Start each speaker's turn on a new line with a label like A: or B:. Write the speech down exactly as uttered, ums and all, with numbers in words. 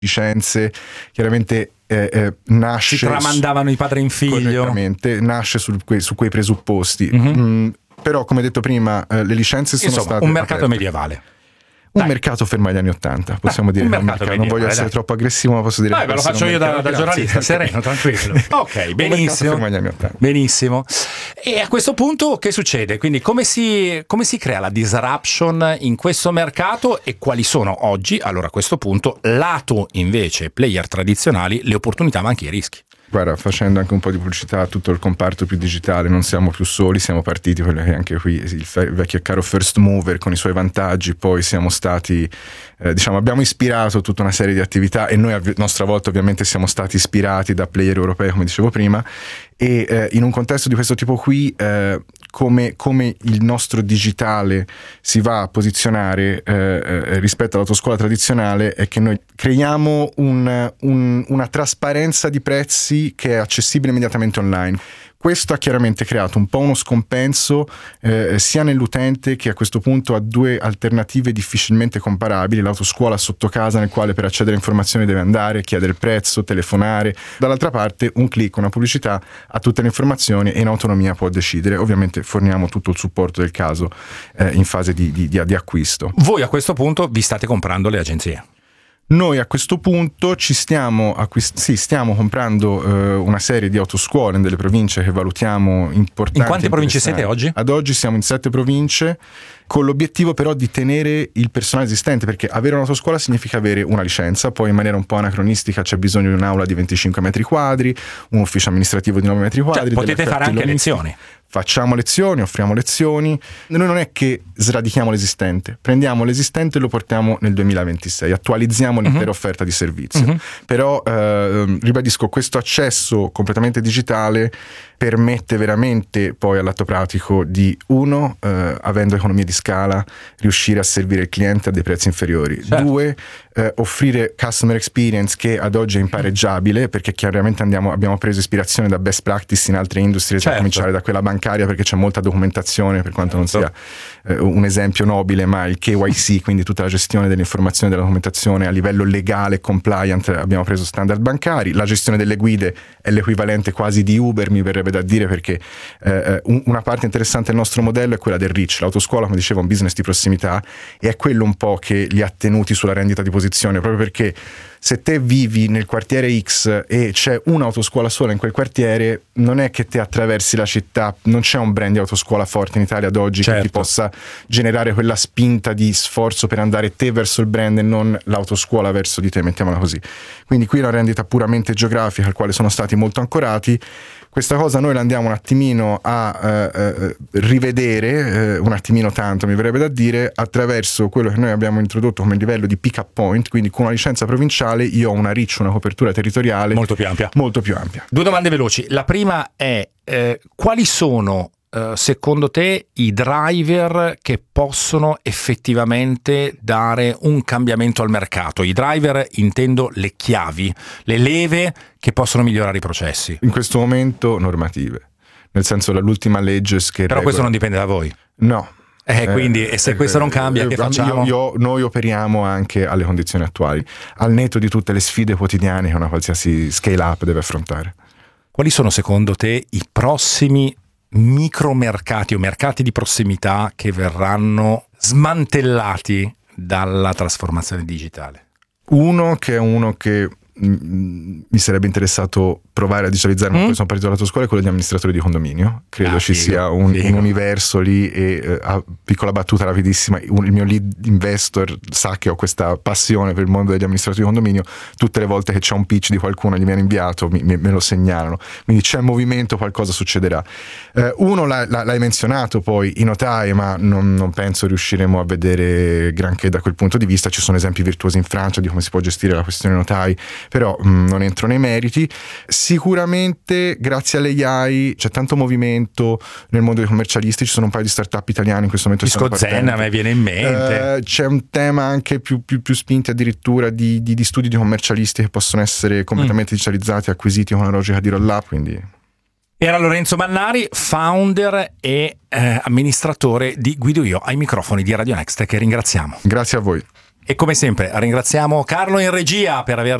A: licenze, chiaramente eh, eh, nasce...
B: Si tramandavano di padre in figlio.
A: Correttamente, nasce su quei, su quei presupposti.
B: Mm-hmm.
A: Mm, però, come detto prima, eh, le licenze sono
B: Insomma,
A: state
B: un mercato
A: aperte.
B: medievale.
A: Un
B: Dai.
A: mercato fermo agli anni Ottanta, possiamo
B: Dai,
A: dire.
B: un mercato
A: mercato. Non voglio essere
B: dai.
A: troppo aggressivo, ma posso dire.
B: Dai,
A: che
B: ve lo
A: può
B: faccio
A: essere
B: io
A: un
B: da, da
A: mercato-
B: giornalista,
A: sì.
B: sereno, tranquillo. Ok,
A: Un mercato
B: benissimo.
A: fermo agli anni Ottanta.
B: Benissimo. E a questo punto che succede? Quindi come si, come si crea la disruption in questo mercato e quali sono oggi, allora a questo punto, lato invece player tradizionali, le opportunità ma anche i rischi?
A: Guarda, facendo anche un po' di pubblicità a tutto il comparto più digitale, non siamo più soli, siamo partiti, quello che anche qui il, fe- il vecchio e caro first mover con i suoi vantaggi, poi siamo stati, eh, diciamo, abbiamo ispirato tutta una serie di attività e noi a nostra volta ovviamente siamo stati ispirati da player europei, come dicevo prima, e eh, in un contesto di questo tipo qui, eh, come, come il nostro digitale si va a posizionare eh, eh, rispetto all'autoscuola tradizionale è che noi creiamo un, un, una trasparenza di prezzi che è accessibile immediatamente online. Questo ha chiaramente creato un po' uno scompenso eh, sia nell'utente, che a questo punto ha due alternative difficilmente comparabili: l'autoscuola sotto casa, nel quale per accedere a informazioni deve andare, chiedere il prezzo, telefonare; dall'altra parte un click, una pubblicità, ha tutte le informazioni e in autonomia può decidere. Ovviamente forniamo tutto il supporto del caso eh, in fase di, di, di, di acquisto.
B: Voi a questo punto vi state comprando le agenzie?
A: Noi a questo punto ci stiamo, acquist- sì, stiamo comprando eh, una serie di autoscuole in delle province che valutiamo importanti.
B: In quante province siete oggi?
A: Ad oggi siamo in sette province, con l'obiettivo però di tenere il personale esistente, perché avere un'autoscuola significa avere una licenza. Poi in maniera un po' anacronistica c'è bisogno di un'aula di venticinque metri quadri, un ufficio amministrativo di nove metri quadri.
B: Cioè, potete fare anche lezioni.
A: Facciamo lezioni, offriamo lezioni. Noi non è che sradichiamo l'esistente, prendiamo l'esistente e lo portiamo nel duemilaventisei, attualizziamo l'intera uh-huh. offerta di servizio. Uh-huh. Però eh, ribadisco, questo accesso completamente digitale permette veramente poi all'atto pratico di, uno, eh, avendo economie di scala, riuscire a servire il cliente a dei prezzi inferiori.
B: Certo.
A: Due, eh, offrire customer experience che ad oggi è impareggiabile, perché chiaramente andiamo, abbiamo preso ispirazione da best practice in altre industrie,
B: certo.
A: a cominciare da quella bancaria, perché c'è molta documentazione, per quanto certo. non sia eh, un esempio nobile, ma il K Y C, quindi tutta la gestione delle informazioni e della documentazione a livello legale, compliant, abbiamo preso standard bancari. La gestione delle guide è l'equivalente quasi di Uber, mi verrebbe da dire, perché eh, un, una parte interessante del nostro modello è quella del reach. L'autoscuola, come dicevo, è un business di prossimità e è quello un po' che li ha tenuti sulla rendita di posizione, proprio perché se te vivi nel quartiere X e c'è un'autoscuola sola in quel quartiere, non è che te attraversi la città, non c'è un brand di autoscuola forte in Italia ad oggi certo. che ti possa generare quella spinta di sforzo per andare te verso il brand e non l'autoscuola verso di te, mettiamola così. Quindi qui è una rendita puramente geografica al quale sono stati molto ancorati. Questa cosa noi la andiamo un attimino a eh, rivedere, eh, un attimino tanto mi verrebbe da dire, attraverso quello che noi abbiamo introdotto come livello di pick up point. Quindi con una licenza provinciale io ho una reach, una copertura territoriale
B: molto più ampia.
A: Molto più ampia.
B: Due domande veloci. La prima è eh, quali sono Uh, secondo te i driver che possono effettivamente dare un cambiamento al mercato? I driver intendo le chiavi, le leve che possono migliorare i processi.
A: In questo momento normative, nel senso l'ultima legge che
B: però regola... questo non dipende da voi?
A: No.
B: Eh, quindi e se eh, questo non cambia, eh, che facciamo?
A: Io, io, noi operiamo anche alle condizioni attuali, al netto di tutte le sfide quotidiane che una qualsiasi scale up deve affrontare.
B: Quali sono secondo te i prossimi micromercati o mercati di prossimità che verranno smantellati dalla trasformazione digitale?
A: Uno che è uno che mh, mi sarebbe interessato provare a digitalizzare, ma mm? poi sono partito dalla tua scuola, è quello di amministratore di condominio. Credo ah, ci figo, sia un, un universo lì e eh, a piccola battuta rapidissima, un, il mio lead investor sa che ho questa passione per il mondo degli amministratori di condominio. Tutte le volte che c'è un pitch di qualcuno gli viene inviato, mi, me, me lo segnalano, quindi c'è movimento, qualcosa succederà. Eh, uno l'hai, l'hai menzionato poi, i notai, ma non, non penso riusciremo a vedere granché da quel punto di vista. Ci sono esempi virtuosi in Francia di come si può gestire la questione notai, però mh, non entro nei meriti. Sicuramente grazie all'A I c'è tanto movimento nel mondo dei commercialisti, ci sono un paio di startup italiani in questo momento.
B: Disco Zen a me viene in mente.
A: Eh, c'è un tema anche più, più, più spinti addirittura di, di, di studi di commercialisti che possono essere completamente mm. digitalizzati, acquisiti con una logica di roll up. Quindi
B: era Lorenzo Mannari, founder e eh, amministratore di Guido Io, ai microfoni di Radio Next, che ringraziamo.
A: Grazie a voi.
B: E come sempre ringraziamo Carlo in regia per aver